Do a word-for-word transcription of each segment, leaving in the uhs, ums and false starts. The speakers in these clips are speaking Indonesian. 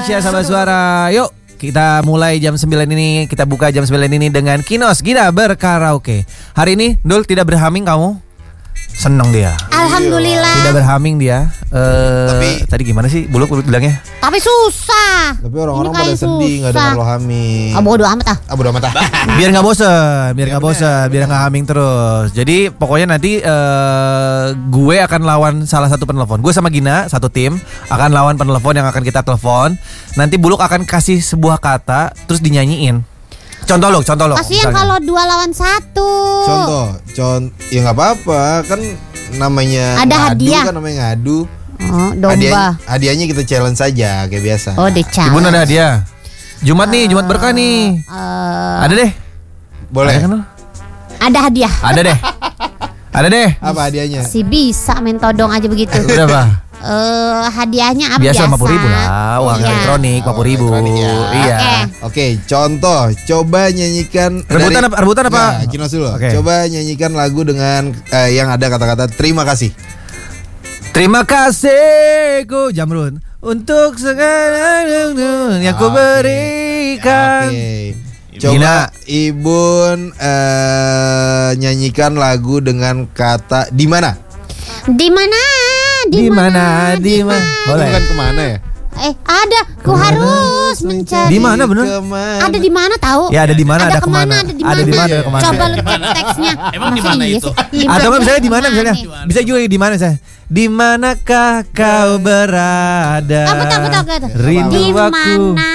Indonesia sahabat suara. Yuk kita mulai jam sembilan ini. Kita buka jam sembilan ini dengan Kinos Gina berkaraoke. Hari ini Dul tidak berhaming kamu? Seneng dia. Alhamdulillah. Tidak berhaming dia. Uh, Tapi tadi gimana sih Buluk Buluk bilangnya? Tapi susah. Tapi orang-orang Ini pada kayak sedih nggak susah. dengar lo hamil. Ah, bodo amat ah. Ah bodo amat ah. Biar nggak bosen, biar nggak bosen, biar nggak haming terus. Jadi pokoknya nanti uh, gue akan lawan salah satu penelpon. Gue sama Gina satu tim akan lawan penelpon yang akan kita telepon. Nanti Buluk akan kasih sebuah kata terus dinyanyiin. Contoh lo, contoh lo. Kasian kalau dua lawan satu. Contoh, con, ya nggak apa-apa kan namanya Ada ngadu hadiah. kan namanya ngadu. Oh, domba. Hadiah, hadiahnya kita challenge saja kayak biasa. Oh, dicak. Ibu ada hadiah. Jumat nih, Jumat berkah nih. Uh, Ada deh. Boleh. Ada kan lo? ada hadiah. Ada deh. Ada deh. Apa hadiahnya? Si bisa main todong aja begitu. Berapa? Eh hadiahnya apa Biasa biasa? lima puluh ribu lah. Uang Iya. elektronik lima puluh ribu. elektronik ya. Iya. Oke. Oke, contoh, coba nyanyikan Rebutan dari- apa? Rebutan apa? Nah, Kinos dulu. Oke. Coba nyanyikan lagu dengan eh, yang ada kata-kata terima kasih. Terima kasih ku Jamrun untuk segala yang ku Oke. berikan. Oke. Gina. Coba Ibun eh, nyanyikan lagu dengan kata di mana? Di mana? Di mana? Di mana? Boleh. Bukan kemana ya? Eh, ada. Ku harus mencari. Di mana bener? Kemana? Ada di mana tahu? Ya ada di mana, ada kemana, kemana. ada di Ada di mana. mana, ada kemana. Coba lu cek teksnya. Emang di Masa mana iya itu? sih? Di Atau nggak misalnya di mana misalnya? nih? Bisa juga di mana misalnya? Di manakah kau berada? Apa tak, apa tak, apa tak? Rindu Di aku. mana?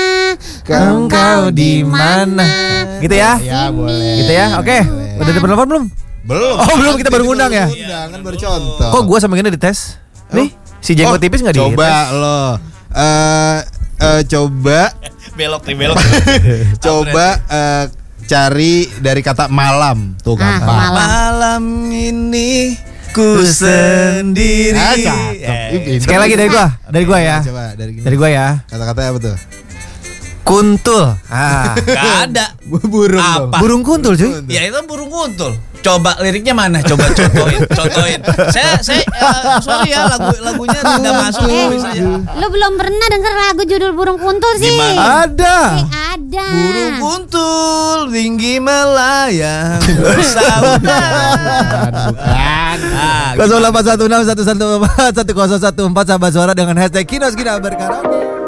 Engkau di mana? Gitu ya? Ya boleh. Gitu ya? Oke. Boleh. Udah ada penelpon belum? Belum. Oh, belum, kita baru ngundang ya? Ngundang kan baru contoh. Kok gua sama Gina dites? Nih, si jenggot Oh, tipis nggak dites? Coba lo. Eh eh, coba Belok nih belok. coba eh, cari dari kata malam. Tuh Ah, gampang. malam. Malam ini ku sendiri. Ah, cakep. Eh, Ih, pinter. Sekali lagi dari gua, dari gua ya. Coba dari gini. Dari gua ya. Kata-katanya apa tuh? Kuntul. Ah, Gak ada. Burung dong. Apa? burung kuntul cuy. Ya itu burung kuntul. Coba liriknya mana? Coba contohin, contohin. Saya saya eh, sorry ya lagu lagunya tidak masuk Eh, bisa ya. lu belum pernah denger lagu judul Burung Kuntul sih? Gimana? Ada. Eh, ada. Burung kuntul tinggi melayang bersaudara. Bukan. Ah, nol delapan satu enam satu satu empat satu nol satu empat sahabat suara dengan hashtag Kinos Gina berkaraoke.